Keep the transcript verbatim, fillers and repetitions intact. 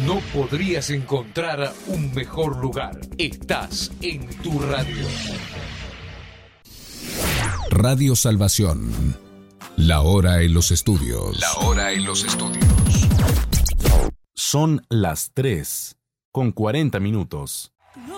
No podrías encontrar un mejor lugar. Estás en tu radio. Radio Salvación. La hora en los estudios. La hora en los estudios. Son las tres con cuarenta minutos.